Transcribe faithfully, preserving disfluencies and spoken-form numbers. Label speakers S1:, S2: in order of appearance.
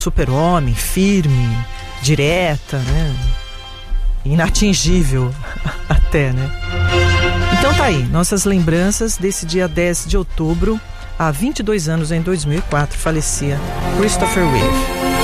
S1: super-homem, firme, direta, né? Inatingível até, né? Então tá aí, nossas lembranças desse dia dez de outubro, há vinte e dois anos, em dois mil e quatro, falecia Christopher Reeve.